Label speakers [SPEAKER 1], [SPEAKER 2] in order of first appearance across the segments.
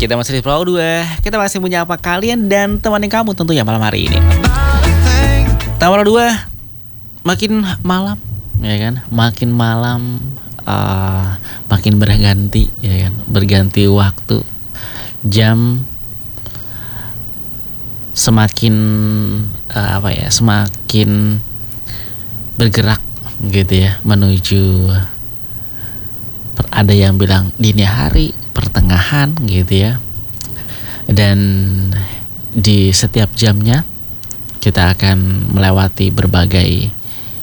[SPEAKER 1] Kita masih di Pulau 2. Kita masih menyapa kalian dan temani kamu tentunya malam hari ini. Pulau 2 makin malam, ya kan? Makin malam, makin berganti, ya kan? Berganti waktu, jam semakin semakin bergerak gitu ya, menuju ada yang bilang dini hari, pertengahan gitu ya. Dan di setiap jamnya kita akan melewati berbagai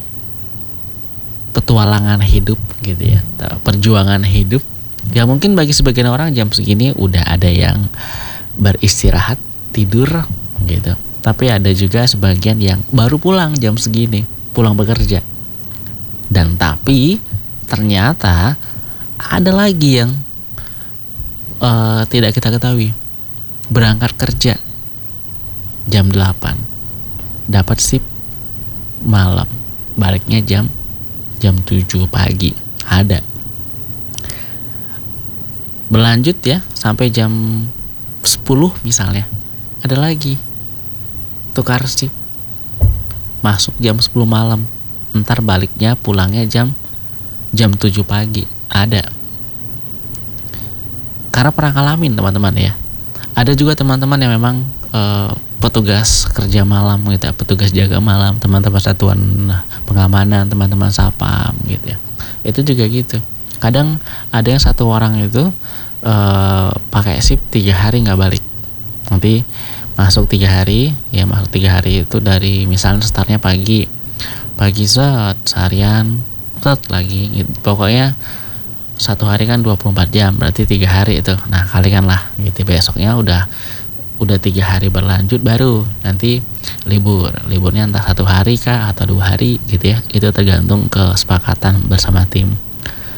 [SPEAKER 1] petualangan hidup gitu ya, perjuangan hidup. Ya mungkin bagi sebagian orang jam segini udah ada yang beristirahat, tidur gitu. Tapi ada juga sebagian yang baru pulang jam segini, pulang bekerja. Dan tapi ternyata ada lagi yang tidak kita ketahui, berangkat kerja jam 8, dapat shift malam, baliknya jam 7 pagi. Ada berlanjut ya sampai jam 10 misalnya, ada lagi tukar shift, masuk jam 10 malam, ntar baliknya pulangnya jam 7 pagi. Ada, karena pernah ngalamin teman-teman ya. Ada juga teman-teman yang memang petugas kerja malam gitu, petugas jaga malam, teman-teman satuan pengamanan, teman-teman sapam gitu ya. Itu juga gitu. Kadang ada yang satu orang itu pakai shift 3 hari nggak balik. Nanti masuk 3 hari, ya masuk 3 hari itu dari misalnya startnya pagi seharian lagi gitu. Pokoknya satu hari kan 24 jam, berarti 3 hari itu. Nah kalikan lah gitu, besoknya udah 3 hari berlanjut, baru nanti liburnya entah 1 hari kah atau 2 hari gitu ya. Itu tergantung kesepakatan bersama tim.